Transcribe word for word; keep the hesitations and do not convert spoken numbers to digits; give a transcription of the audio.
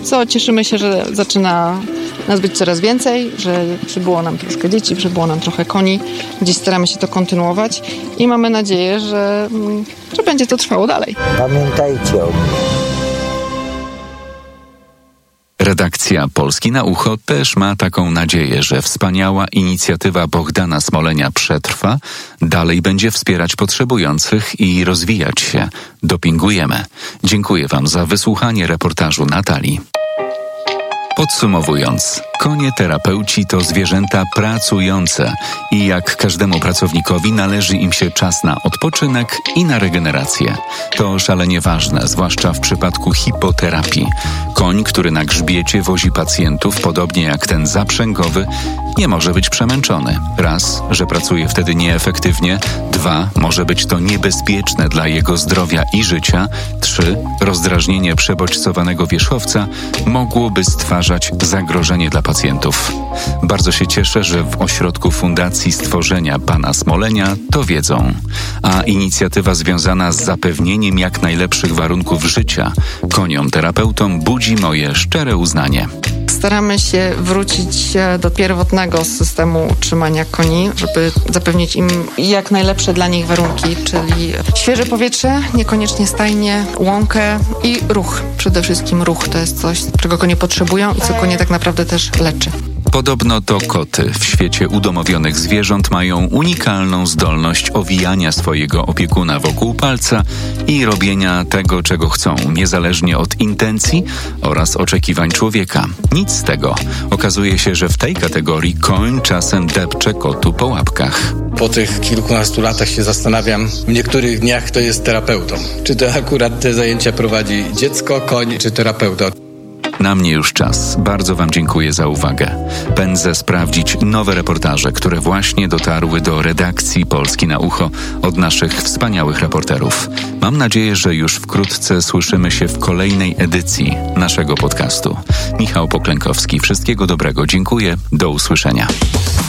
co cieszymy się, że zaczyna nas być coraz więcej, że przybyło nam troszkę dzieci, przybyło nam trochę koni. Gdzieś staramy się to kontynuować i mamy nadzieję, że, że będzie to trwało dalej. Pamiętajcie o mnie. Redakcja Polski na ucho też ma taką nadzieję, że wspaniała inicjatywa Bohdana Smolenia przetrwa, dalej będzie wspierać potrzebujących i rozwijać się. Dopingujemy. Dziękuję Wam za wysłuchanie reportażu Natalii. Podsumowując, konie terapeuci to zwierzęta pracujące i jak każdemu pracownikowi należy im się czas na odpoczynek i na regenerację. To szalenie ważne, zwłaszcza w przypadku hipoterapii. Koń, który na grzbiecie wozi pacjentów, podobnie jak ten zaprzęgowy, nie może być przemęczony. Raz, że pracuje wtedy nieefektywnie. Dwa, może być to niebezpieczne dla jego zdrowia i życia. Trzy, rozdrażnienie przebodźcowanego wierzchowca mogłoby stwarzać zagrożenie dla pacjentów. Bardzo się cieszę, że w ośrodku Fundacji Stworzenia Pana Smolenia to wiedzą. A inicjatywa związana z zapewnieniem jak najlepszych warunków życia koniom terapeutom budzi moje szczere uznanie. Staramy się wrócić do pierwotnego systemu utrzymania koni, żeby zapewnić im jak najlepsze dla nich warunki, czyli świeże powietrze, niekoniecznie stajnie, łąkę i ruch. Przede wszystkim ruch to jest coś, czego konie potrzebują i co konie tak naprawdę też leczy. Podobno to koty w świecie udomowionych zwierząt mają unikalną zdolność owijania swojego opiekuna wokół palca i robienia tego, czego chcą, niezależnie od intencji oraz oczekiwań człowieka. Nic z tego. Okazuje się, że w tej kategorii koń czasem depcze kotu po łapkach. Po tych kilkunastu latach się zastanawiam, w niektórych dniach kto jest terapeutą. Czy to akurat te zajęcia prowadzi dziecko, koń czy terapeuta? Na mnie już czas. Bardzo Wam dziękuję za uwagę. Pędzę sprawdzić nowe reportaże, które właśnie dotarły do redakcji Polski na ucho od naszych wspaniałych reporterów. Mam nadzieję, że już wkrótce słyszymy się w kolejnej edycji naszego podcastu. Michał Poklękowski. Wszystkiego dobrego. Dziękuję. Do usłyszenia.